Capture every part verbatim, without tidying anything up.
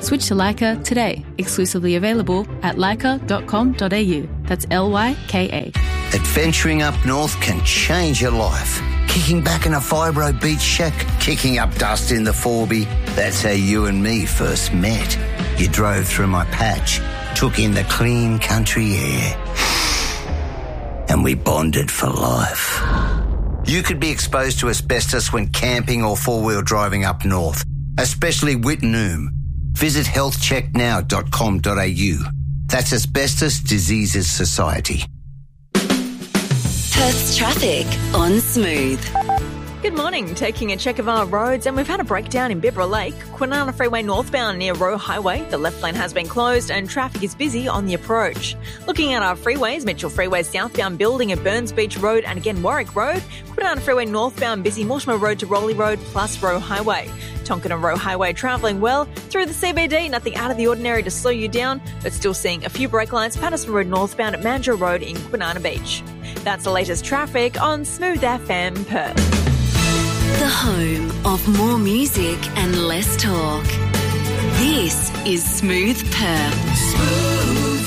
Switch to Leica today. Exclusively available at leica dot com dot a u. That's L Y K A. Adventuring up north can change your life. Kicking back in a fibro beach shack, kicking up dust in the Forby. That's how you and me first met. You drove through my patch, took in the clean country air, and we bonded for life. You could be exposed to asbestos when camping or four-wheel driving up north, especially Wittenoom. Visit health check now dot com dot a u. That's Asbestos Diseases Society. Perth's traffic on Smooth. Good morning. Taking a check of our roads, and we've had a breakdown in Bibra Lake. Kwinana Freeway northbound near Roe Highway. The left lane has been closed and traffic is busy on the approach. Looking at our freeways, Mitchell Freeway southbound building at Burns Beach Road and again Warwick Road. Kwinana Freeway northbound busy Mortimer Road to Rowley Road plus Roe Highway. Tonkin and Roe Highway travelling well. Through the C B D, nothing out of the ordinary to slow you down, but still seeing a few brake lights. Patterson Road northbound at Mandurah Road in Kwinana Beach. That's the latest traffic on Smooth F M Perth. The home of more music and less talk. This is Smooth Perth. Smooth.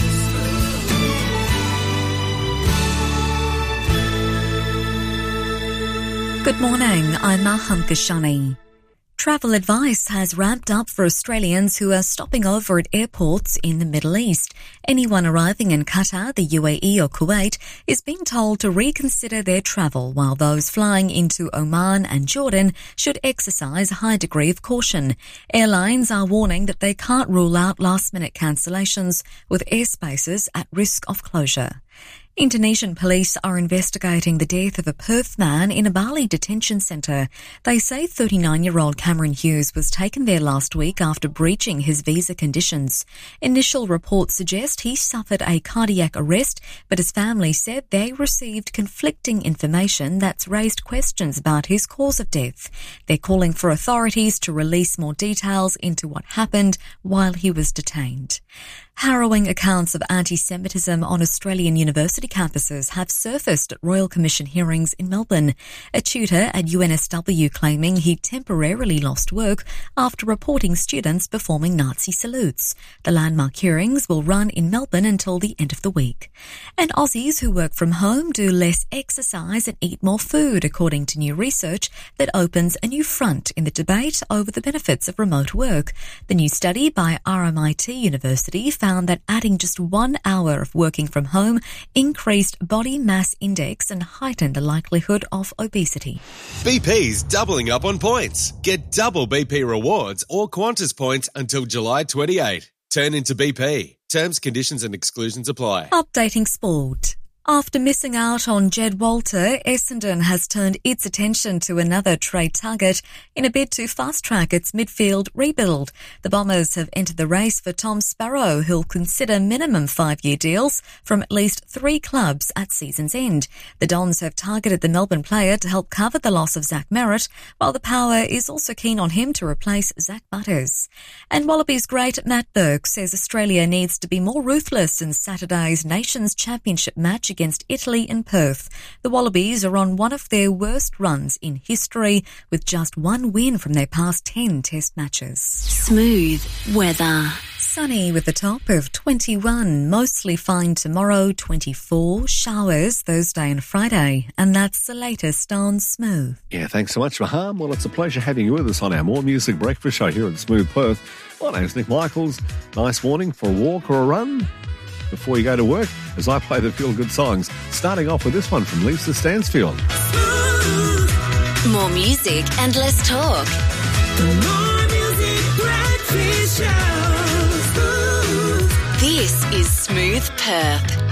Good morning, I'm Maham Kashani. Travel advice has ramped up for Australians who are stopping over at airports in the Middle East. Anyone arriving in Qatar, the U A E or Kuwait is being told to reconsider their travel, while those flying into Oman and Jordan should exercise a high degree of caution. Airlines are warning that they can't rule out last-minute cancellations with airspaces at risk of closure. Indonesian police are investigating the death of a Perth man in a Bali detention centre. They say thirty-nine-year-old Cameron Hughes was taken there last week after breaching his visa conditions. Initial reports suggest he suffered a cardiac arrest, but his family said they received conflicting information that's raised questions about his cause of death. They're calling for authorities to release more details into what happened while he was detained. Harrowing accounts of anti-Semitism on Australian university campuses have surfaced at Royal Commission hearings in Melbourne. A tutor at U N S W claiming he temporarily lost work after reporting students performing Nazi salutes. The landmark hearings will run in Melbourne until the end of the week. And Aussies who work from home do less exercise and eat more food, according to new research that opens a new front in the debate over the benefits of remote work. The new study by R M I T University found that adding just one hour of working from home increased body mass index and heightened the likelihood of obesity. B P's doubling up on points. Get double B P rewards or Qantas points until July twenty-eighth. Turn into B P. Terms, conditions and exclusions apply. Updating sport. After missing out on Jed Walter, Essendon has turned its attention to another trade target in a bid to fast-track its midfield rebuild. The Bombers have entered the race for Tom Sparrow, who'll consider minimum five-year deals from at least three clubs at season's end. The Dons have targeted the Melbourne player to help cover the loss of Zach Merritt, while the Power is also keen on him to replace Zach Butters. And Wallabies great Matt Burke says Australia needs to be more ruthless in Saturday's Nations Championship match against Italy in Perth. The Wallabies are on one of their worst runs in history, with just one win from their past ten test matches. Smooth weather. Sunny with a top of twenty-one, mostly fine tomorrow, twenty-four, showers Thursday and Friday. And that's the latest on Smooth. Yeah, thanks so much, Maham. Well, it's a pleasure having you with us on our More Music Breakfast show here at Smooth Perth. My name's Nick Michaels. Nice morning for a walk or a run before you go to work, as I play the feel-good songs, starting off with this one from Lisa Stansfield. More music and less talk. More music breakfast show. This is Smooth Perth.